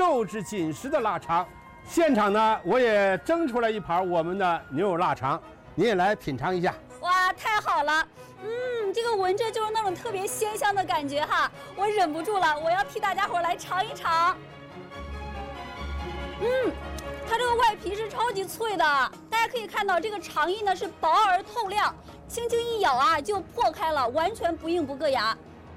肉质紧实的腊肠。现场呢，我也蒸出来一盘我们的牛肉腊肠，你也来品尝一下。 哇，太好了！这个闻着就是那种特别鲜香的感觉哈，我忍不住了，我要替大家伙来尝一尝。它这个外皮是超级脆的，大家可以看到这个肠衣呢是薄而透亮，轻轻一咬啊就破开了，完全不硬不硌牙。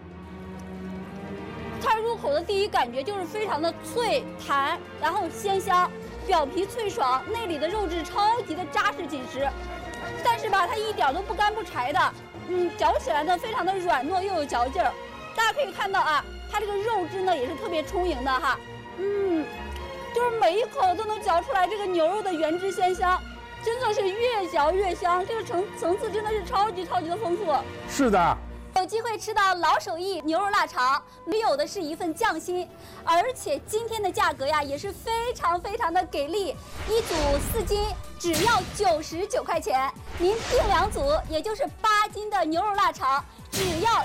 它入口的第一感觉就是非常的脆弹，然后鲜香，表皮脆爽，内里的肉质超级的扎实紧实。但是吧，它一点都不干不柴的，嚼起来呢非常的软糯又有嚼劲儿。大家可以看到啊，它这个肉质呢也是特别充盈的哈，就是每一口都能嚼出来这个牛肉的原汁鲜香，真的是越嚼越香，这个层次真的是超级的丰富。 是的。 有机会吃到老手艺牛肉腊肠，没有的是一份匠心，而且今天的价格呀也是非常的给力，一组4斤只要99块钱，您订2组，也就是8斤的牛肉腊肠，只要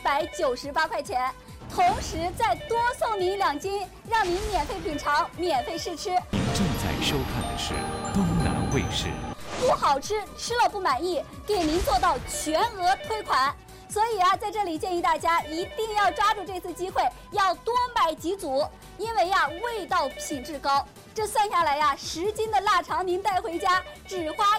198块钱，同时再多送您2斤，让您免费品尝、免费试吃。 您正在收看的是东南卫视。 不好吃，吃了不满意，给您做到全额退款。所以啊，在这里建议大家一定要抓住这次机会，要多买几组，因为呀，味道品质高。这算下来呀，10斤的腊肠您带回家只花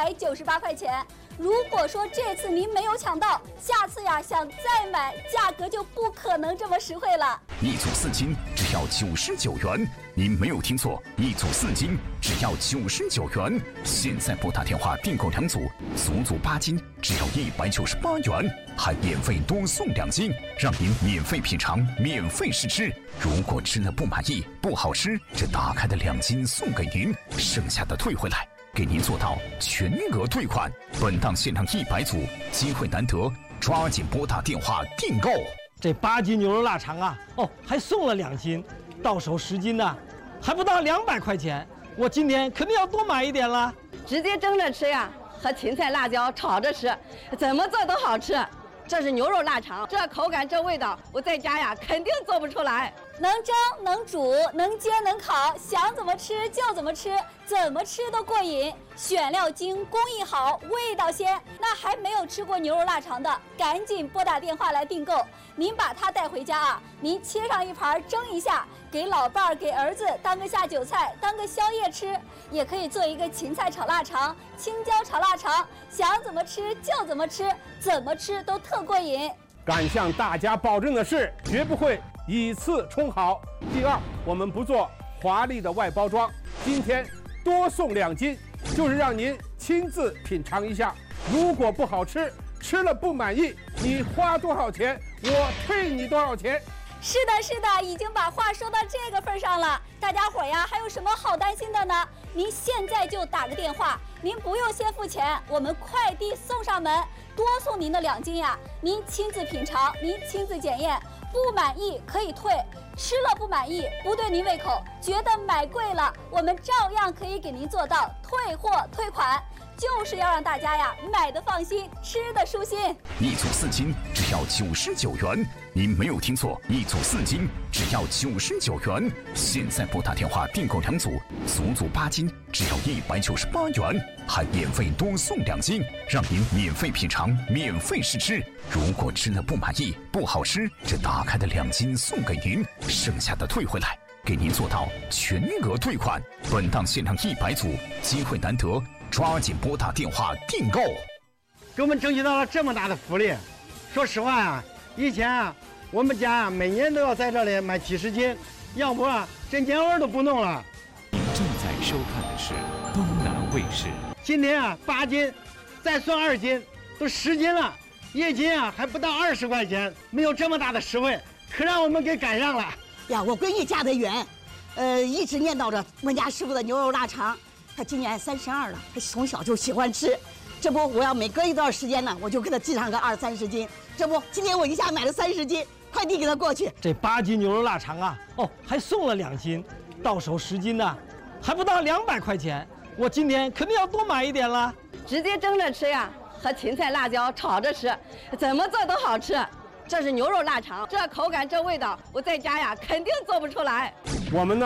198块钱。如果说这次您没有抢到，下次呀想再买，价格就不可能这么实惠了。 一组4斤只要99元，您没有听错，一组4斤只要99元。现在拨打电话订购2组，足足8斤只要198元，还免费多送2斤，让您免费品尝、免费试吃。如果吃了不满意、不好吃，这打开的2斤送给您，剩下的退回来。给您做到全额退款，本档限量100组，机会难得，抓紧拨打电话订购。 这8斤牛肉腊肠啊，还送了2斤，到手10斤呢，还不到200块钱，我今天肯定要多买一点了。 直接蒸着吃呀，和芹菜、辣椒炒着吃，怎么做都好吃。这是牛肉腊肠，这口感、这味道，我在家呀肯定做不出来。 能蒸能煮能煎能烤，想怎么吃就怎么吃，怎么吃都过瘾。选料精，工艺好，味道鲜。那还没有吃过牛肉腊肠的，赶紧拨打电话来订购。您把它带回家啊，您切上一盘蒸一下，给老伴儿、给儿子当个下酒菜，当个宵夜吃。也可以做一个芹菜炒腊肠、青椒炒腊肠，想怎么吃就怎么吃，怎么吃都特过瘾。 敢向大家保证的是，绝不会以次充好。第二，我们不做华丽的外包装，今天多送2斤，就是让您亲自品尝一下。如果不好吃，吃了不满意，你花多少钱，我退你多少钱。 是的，已经把话说到这个份上了。大家伙呀，还有什么好担心的呢？您现在就打个电话，您不用先付钱，我们快递送上门，多送您的2斤呀。您亲自品尝，您亲自检验，不满意可以退，吃了不满意，不对您胃口，觉得买贵了，我们照样可以给您做到退货退款。就是要让大家呀买的放心，吃的舒心。 一组4斤只要99元，您没有听错，一组4斤只要99元。现在拨打电话订购2组，足足8斤只要198元，还免费多送2斤，让您免费品尝、免费试吃。如果吃了不满意、不好吃，这打开的2斤送给您，剩下的退回来。给您做到全额退款，本档限量100组，机会难得，抓紧拨打电话订购。 给我们争取到了这么大的福利，说实话啊，以前啊，我们家啊每年都要在这里买几十斤，要不啊这年味都不弄了。 您正在收看的是东南卫视。 今天啊8斤，再算2斤，都10斤了，1斤啊还不到20块钱，没有这么大的实惠，可让我们给赶上了。 呀，我闺女嫁得远，一直念叨着我家师傅的牛肉腊肠。她今年32了，她从小就喜欢吃。这不，我要每隔一段时间呢，我就给她寄上个20、30斤。这不，今天我一下买了30斤，快递给她过去。 这8斤牛肉腊肠啊，还送了2斤，到手10斤呢，还不到200块钱，我今天肯定要多买一点了。 直接蒸着吃呀，和芹菜、辣椒炒着吃，怎么做都好吃。这是牛肉腊肠，这口感、这味道，我在家呀肯定做不出来。 我们呢